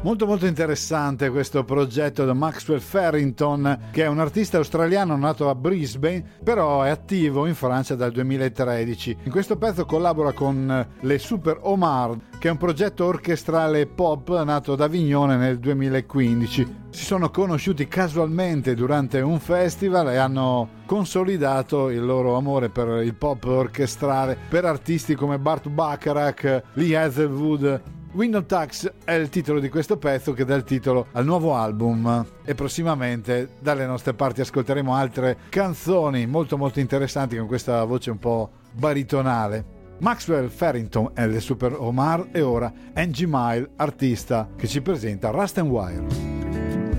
Molto molto interessante questo progetto da Maxwell Farrington, che è un artista australiano nato a Brisbane, però è attivo in Francia dal 2013. In questo pezzo collabora con le Super Omar, che è un progetto orchestrale pop nato ad Avignone nel 2015. Si sono conosciuti casualmente durante un festival e hanno consolidato il loro amore per il pop orchestrale per artisti come Burt Bacharach, Lee Hazelwood. Window Tax è il titolo di questo pezzo, che dà il titolo al nuovo album, e prossimamente dalle nostre parti ascolteremo altre canzoni molto molto interessanti con questa voce un po' baritonale. Maxwell Farrington e le Super Omar, e ora Angie Mile, artista che ci presenta Rust and Wire.